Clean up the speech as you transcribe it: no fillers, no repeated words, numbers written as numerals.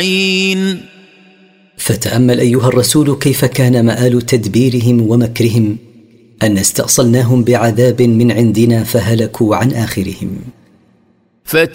فتأمل أيها الرسول كيف كان مآل تدبيرهم ومكرهم، أن استأصلناهم بعذاب من عندنا فهلكوا عن آخرهم.